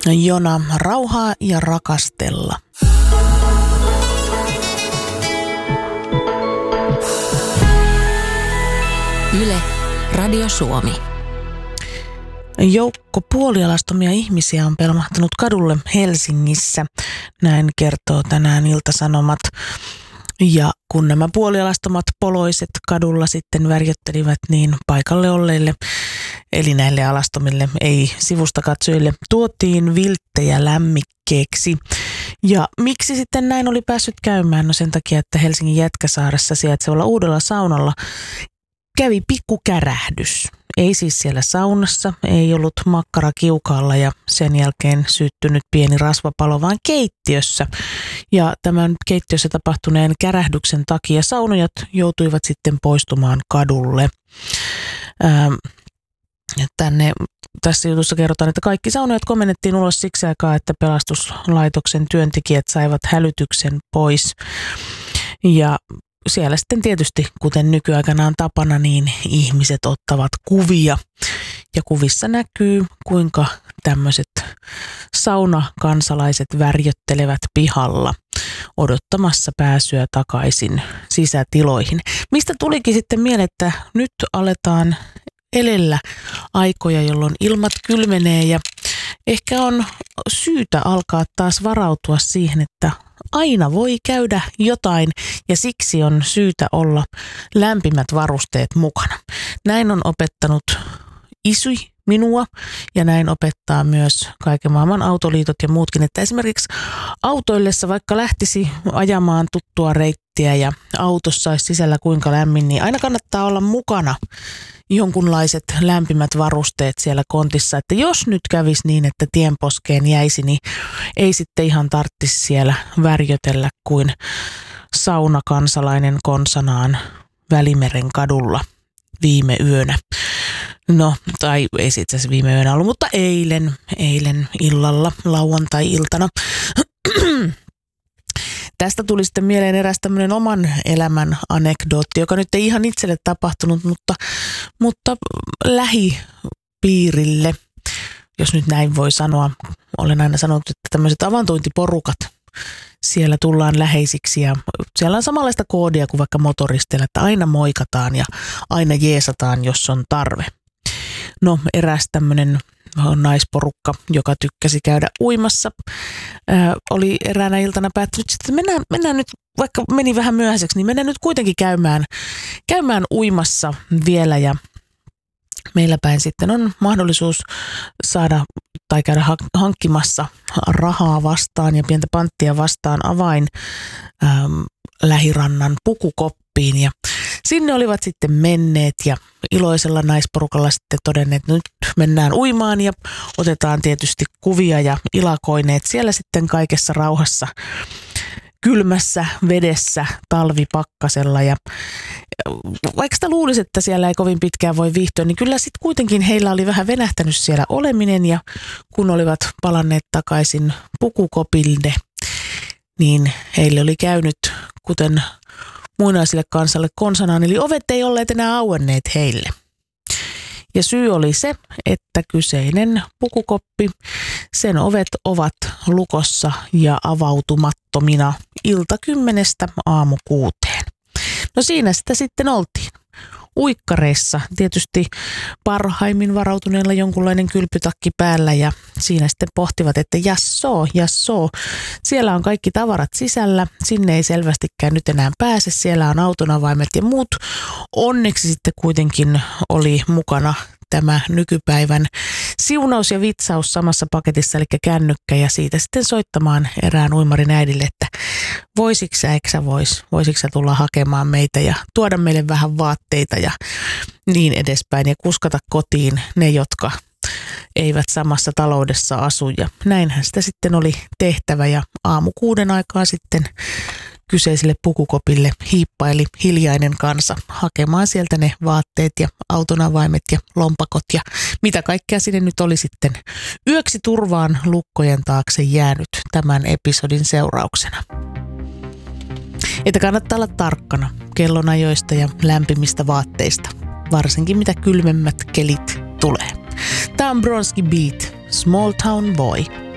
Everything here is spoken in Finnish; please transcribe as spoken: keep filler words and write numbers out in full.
Jona, rauhaa ja rakastella. Yle, Radio Suomi. Joukko puolialastomia ihmisiä on pelmahtanut kadulle Helsingissä. Näin kertoo tänään Ilta-Sanomat. Ja kun nämä puolialastomat poloiset kadulla sitten värjöttelivät, niin paikalle olleille, eli näille alastomille, ei sivusta katsojille, tuotiin vilttejä lämmikkeeksi. Ja miksi sitten näin oli päässyt käymään? No sen takia, että Helsingin Jätkäsaaressa sijaitsevalla uudella saunalla kävi pikkukärähdys. Ei siis siellä saunassa, ei ollut makkara kiukaalla ja sen jälkeen syttynyt pieni rasvapalo, vaan keittiössä. Ja tämän keittiössä tapahtuneen kärähdyksen takia saunojat joutuivat sitten poistumaan kadulle. Ähm, tänne, tässä jutussa kerrotaan, että kaikki saunojat komennettiin ulos siksi aikaa, että pelastuslaitoksen työntekijät saivat hälytyksen pois. Ja siellä sitten tietysti, kuten nykyaikana on tapana, niin ihmiset ottavat kuvia. Ja kuvissa näkyy, kuinka tämmöiset saunakansalaiset värjöttelevät pihalla odottamassa pääsyä takaisin sisätiloihin. Mistä tulikin sitten mieleen, että nyt aletaan elellä aikoja, jolloin ilmat kylmenee ja ehkä on syytä alkaa taas varautua siihen, että aina voi käydä jotain ja siksi on syytä olla lämpimät varusteet mukana. Näin on opettanut isy minua ja näin opettaa myös kaiken maailman autoliitot ja muutkin, että esimerkiksi autoillessa vaikka lähtisi ajamaan tuttua reittiä ja autossa olisi sisällä kuinka lämmin, niin aina kannattaa olla mukana jonkunlaiset lämpimät varusteet siellä kontissa, että jos nyt kävisi niin, että tienposkeen jäisi, niin ei sitten ihan tarvitsisi siellä värjötellä kuin saunakansalainen konsanaan Välimeren kadulla viime yönä. No, tai ei se itse asiassa viime yönä ollut, mutta eilen, eilen illalla, lauantai-iltana. Tästä tuli sitten mieleen eräs tämmöinen oman elämän anekdootti, joka nyt ei ihan itselle tapahtunut, mutta, mutta lähipiirille, jos nyt näin voi sanoa. Olen aina sanonut, että tämmöiset avantointiporukat, siellä tullaan läheisiksi ja siellä on samanlaista koodia kuin vaikka motoristeilla, että aina moikataan ja aina jeesataan, jos on tarve. No, eräs tämmöinen naisporukka, joka tykkäsi käydä uimassa, ää, oli eräänä iltana päättänyt, että mennään, mennään nyt, vaikka meni vähän myöhäiseksi, niin mennään nyt kuitenkin käymään, käymään uimassa vielä ja meillä päin sitten on mahdollisuus saada tai käydä hankkimassa rahaa vastaan ja pientä panttia vastaan avain äm, lähirannan pukukoppiin ja sinne olivat sitten menneet ja iloisella naisporukalla sitten todenneet, että nyt mennään uimaan ja otetaan tietysti kuvia ja ilakoineet siellä sitten kaikessa rauhassa kylmässä vedessä talvipakkasella. Ja vaikka sitä luulisi, että siellä ei kovin pitkään voi viihtyä, niin kyllä sitten kuitenkin heillä oli vähän venähtänyt siellä oleminen ja kun olivat palanneet takaisin pukukopille, niin heille oli käynyt kuten muinaisille kansalle konsanaan, eli ovet ei olleet enää auenneet heille. Ja syy oli se, että kyseinen pukukoppi, sen ovet ovat lukossa ja avautumattomina ilta kymmenestä aamu kuuteen. No siinä sitä sitten oltiin. Uikkareissa tietysti parhaimmin varautuneella jonkunlainen kylpytakki päällä ja siinä sitten pohtivat, että jassoo, jassoo. Siellä on kaikki tavarat sisällä, sinne ei selvästikään nyt enää pääse, siellä on autonavaimet ja muut. Onneksi sitten kuitenkin oli mukana tämä nykypäivän siunaus ja vitsaus samassa paketissa, eli kännykkä ja siitä sitten soittamaan erään uimarin äidille, että voisitko sä, eikö sä vois, voisitko sä tulla hakemaan meitä ja tuoda meille vähän vaatteita ja niin edespäin ja kuskata kotiin ne, jotka eivät samassa taloudessa asu ja näinhän sitä sitten oli tehtävä ja aamu kuuden aikaa sitten kyseiselle pukukopille hiippaili hiljainen kansa hakemaan sieltä ne vaatteet ja autonavaimet ja lompakot ja mitä kaikkea sinne nyt oli sitten yöksi turvaan lukkojen taakse jäänyt tämän episodin seurauksena. Että kannattaa olla tarkkana kellonajoista ja lämpimistä vaatteista, varsinkin mitä kylmemmät kelit tulee. Tämä on Bronski Beat, Small Town Boy.